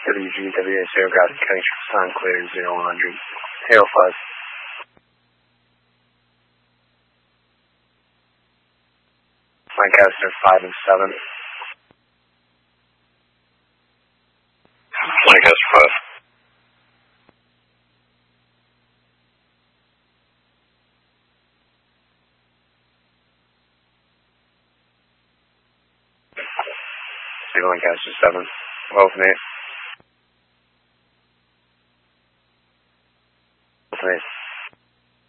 WGWS aircraft connection sign clear 0100. Hail 5. Lancaster 5 and 7. Lancaster 5. Lancaster 7. 12 and 8.